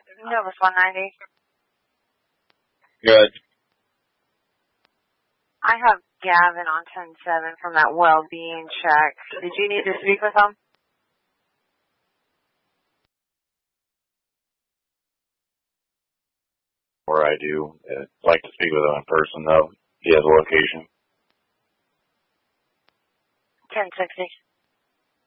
Novus 190. Good. I have Gavin on 10-7 from that well-being check. Did you need to speak with him? Or I do. I'd like to speak with him in person, though. He has a location. 1060.